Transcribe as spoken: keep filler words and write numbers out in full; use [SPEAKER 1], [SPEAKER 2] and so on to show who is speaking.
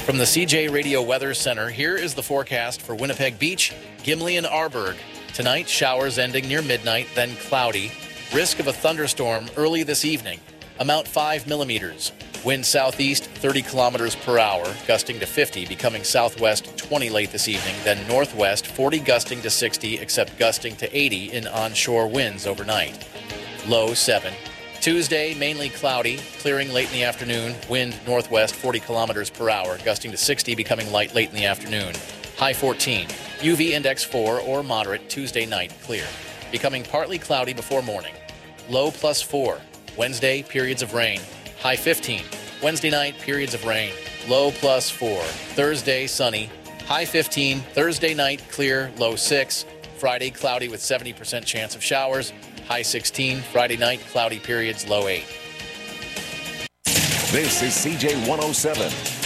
[SPEAKER 1] From the C J Radio Weather Center, here is the forecast for Winnipeg Beach, Gimli, and Arborg. Tonight, showers ending near midnight, then cloudy. Risk of a thunderstorm early this evening. Amount five millimeters. Wind southeast thirty kilometers per hour, gusting to fifty, becoming southwest twenty late this evening, then northwest forty gusting to sixty, except gusting to eighty in onshore winds overnight. Low seven. Tuesday, mainly cloudy, clearing late in the afternoon. Wind northwest forty kilometers per hour, gusting to sixty, becoming light late in the afternoon. High fourteen. U V index four or moderate Tuesday night, clear. Becoming partly cloudy before morning. Low plus four. Wednesday, periods of rain. High fifteen. Wednesday night, periods of rain. Low plus four. Thursday, sunny. High fifteen. Thursday night, clear. Low six. Friday, cloudy with seventy percent chance of showers. High sixteen. Friday night, cloudy periods. Low eight.
[SPEAKER 2] This is C J one oh seven.